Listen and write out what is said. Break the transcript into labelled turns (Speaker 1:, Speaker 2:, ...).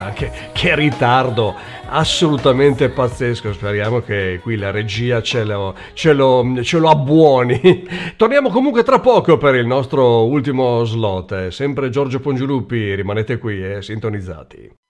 Speaker 1: Che ritardo assolutamente pazzesco. Speriamo che qui la regia ce lo abbuoni. Torniamo comunque tra poco per il nostro ultimo slot. Sempre Giorgio Pongioluppi, rimanete qui, sintonizzati.